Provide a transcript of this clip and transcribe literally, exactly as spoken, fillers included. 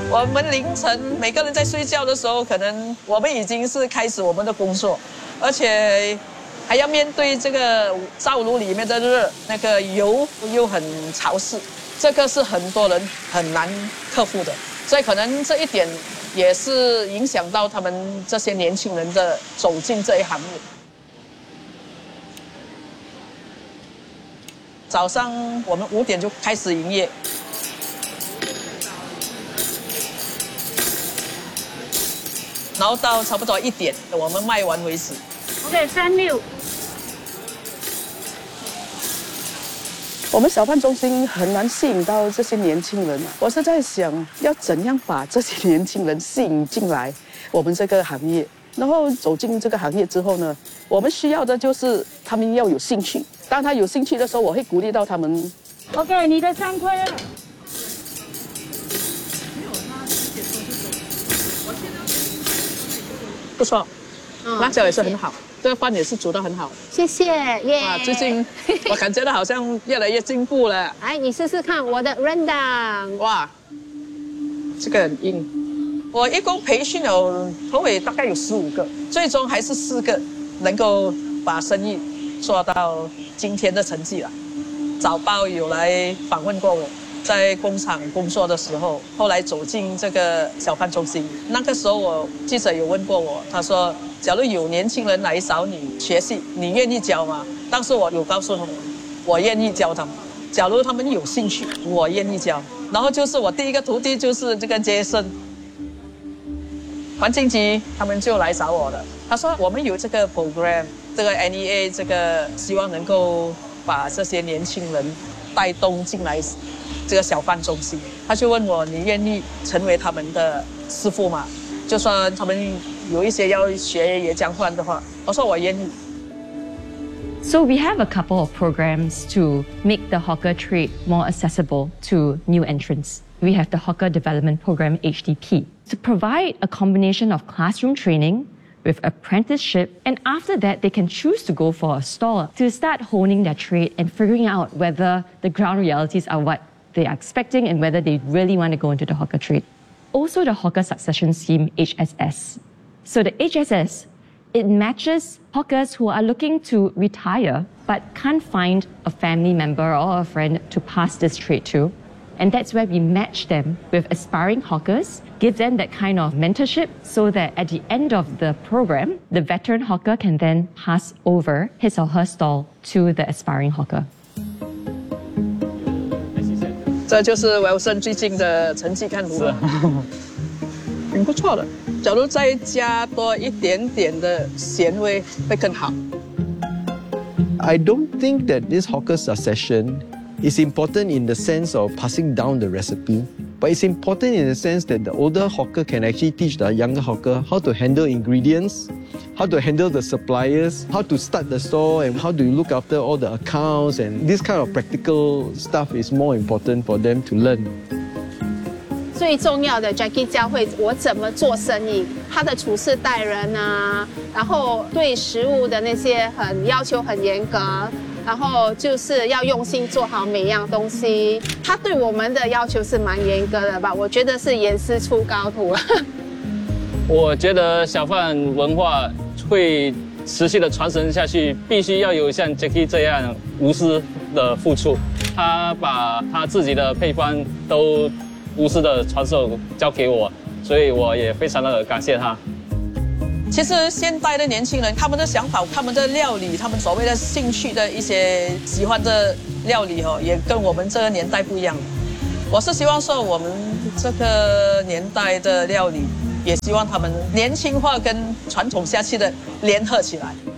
我们凌晨每个人在睡觉的时候，可能我们已经是开始我们的工作，而且还要面对这个灶炉里面的热，那个油又很潮湿，这个是很多人很难克服的。所以可能这一点也是影响到他们这些年轻人的走进这一行业。早上我们五点就开始营业。 然后到差不多一点，我们卖完为止。 OK， 三六。 我们小贩中心很难吸引到这些年轻人啊！我是在想，要怎样把这些年轻人吸引进来我们这个行业。然后走进这个行业之后呢，我们需要的就是他们要有兴趣。当他有兴趣的时候，我会鼓励到他们。 OK， 你的三块了。 不错，辣椒也是很好，这个饭也是煮得很好。 谢谢耶！ 哇，最近我感觉到好像越来越进步了。 来，你试试看我的 rendang。 哇，这个很硬。我一共培训了头尾大概有十五个，最终还是四个能够把生意做到今天的成绩了。早报有来访问过我。 在工厂工作的时候，后来走进这个小贩中心。那个时候，我记者有问过我，他说：“假如有年轻人来找你学习，你愿意教吗？”当时我有告诉他们，我愿意教他们。假如他们有兴趣，我愿意教。然后就是我第一个徒弟就是这个杰森，环境局他们就来找我了。他说：“我们有这个 program， 这个 N E A， 这个希望能够把这些年轻人带动进来。” 这个小贩中心，他就问我：“你愿意成为他们的师傅吗？”就说他们有一些要学椰浆饭的话，我说我愿意。 So we have a couple of programs to make the hawker trade more accessible to new entrants. We have the Hawker Development Program H D P to provide a combination of classroom training with apprenticeship, and after that they can choose to go for a stall to start honing their trade and figuring out whether the ground realities are what they are expecting and whether they really want to go into the hawker trade. Also the Hawker Succession Scheme, H S S. So the H S S, it matches hawkers who are looking to retire but can't find a family member or a friend to pass this trade to. And that's where we match them with aspiring hawkers, give them that kind of mentorship so that at the end of the program, the veteran hawker can then pass over his or her stall to the aspiring hawker. 这就是 Wilson 最近的成绩看如何？挺不错的。假如再加多一点点的咸味，会更好。 I don't think that this hawker succession is important in the sense of passing down the recipe, but it's important in the sense that the older hawker can actually teach the younger hawker how to handle ingredients, how to handle the suppliers, how to start the store, and how to look after all the accounts, and this kind of practical stuff is more important for them to learn. 最重要的 Jackie 教会我怎么做生意，他的处事待人啊，然后对食物的那些很要求很严格，然后就是要用心做好每样东西。他对我们的要求是蛮严格的吧？我觉得是严师出高徒了。 我觉得小贩文化会持续的传承下去，必须要有像 Jackie 这样无私的付出。他把他自己的配方都无私的传授交给我，所以我也非常的感谢他。 其实现代的年轻人，他们的想法、他们的料理、他们所谓的兴趣的一些喜欢的料理哦，也跟我们这个年代不一样。我是希望说，我们这个年代的料理，也希望他们年轻化跟传统下去的联合起来。